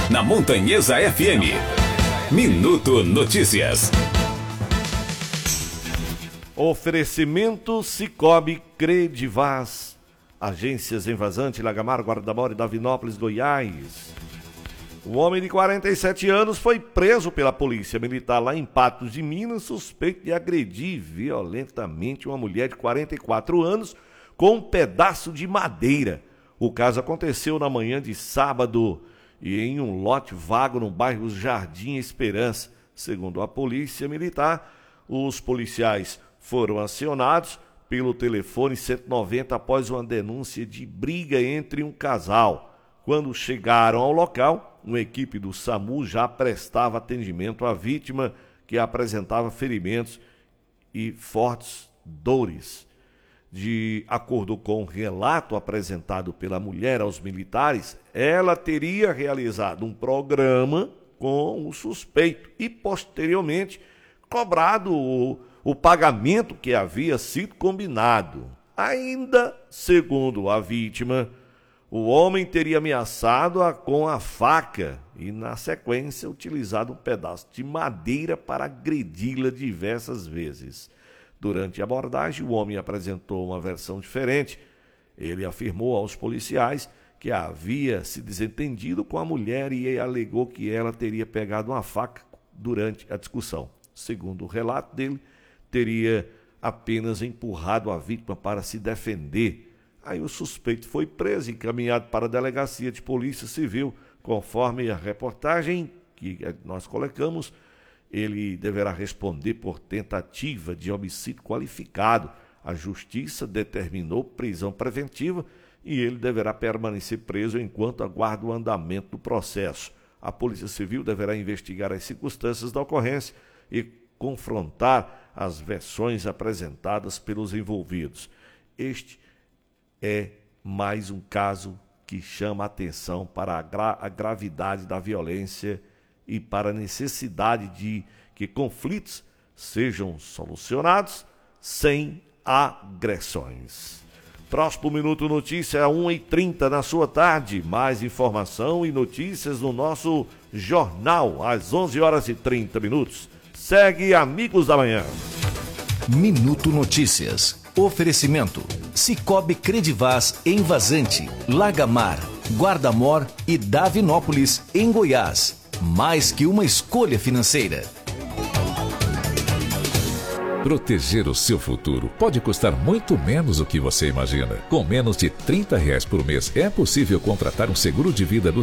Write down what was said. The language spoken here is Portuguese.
na Montanhesa FM. Minuto Notícias. Oferecimento Cicobi Credivaz. Agências em Vazante, Lagamar, Guarda-Mor e Davinópolis, Goiás. Um homem de 47 anos foi preso pela polícia militar lá em Patos de Minas, suspeito de agredir violentamente uma mulher de 44 anos com um pedaço de madeira. O caso aconteceu na manhã de sábado e em um lote vago no bairro Jardim Esperança. Segundo a polícia militar, os policiais foram acionados pelo telefone 190 após uma denúncia de briga entre um casal. Quando chegaram ao local, uma equipe do SAMU já prestava atendimento à vítima, que apresentava ferimentos e fortes dores. De acordo com o relato apresentado pela mulher aos militares, ela teria realizado um programa com o suspeito e, posteriormente, cobrado o pagamento que havia sido combinado. Ainda, segundo a vítima, o homem teria ameaçado-a com a faca e, na sequência, utilizado um pedaço de madeira para agredi-la diversas vezes. Durante a abordagem, o homem apresentou uma versão diferente. Ele afirmou aos policiais que havia se desentendido com a mulher e alegou que ela teria pegado uma faca durante a discussão. Segundo o relato dele, teria apenas empurrado a vítima para se defender. Aí o suspeito foi preso e encaminhado para a delegacia de polícia civil. Conforme a reportagem que nós colocamos, ele deverá responder por tentativa de homicídio qualificado. A justiça determinou prisão preventiva e ele deverá permanecer preso enquanto aguarda o andamento do processo. A Polícia Civil deverá investigar as circunstâncias da ocorrência e confrontar as versões apresentadas pelos envolvidos. Este é mais um caso que chama a atenção para a gravidade da violência e para a necessidade de que conflitos sejam solucionados sem agressões. Próximo Minuto Notícia é 1h30 na sua tarde. Mais informação e notícias no nosso jornal às 11h30. Segue Amigos da Manhã. Minuto Notícias. Oferecimento Cicobi Credivaz em Vazante, Lagamar, Guarda-Mor e Davinópolis, em Goiás. Mais que uma escolha financeira. Proteger o seu futuro pode custar muito menos do que você imagina. Com menos de R$30 por mês, é possível contratar um seguro de vida do